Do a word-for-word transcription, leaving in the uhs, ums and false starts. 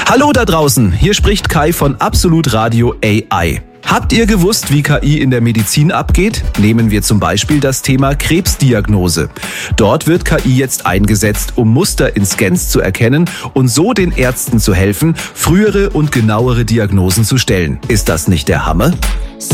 Hallo da draußen, hier spricht Kai von Absolut Radio A I. Habt ihr gewusst, wie K I in der Medizin abgeht? Nehmen wir zum Beispiel das Thema Krebsdiagnose. Dort wird K I jetzt eingesetzt, um Muster in Scans zu erkennen und so den Ärzten zu helfen, frühere und genauere Diagnosen zu stellen. Ist das nicht der Hammer?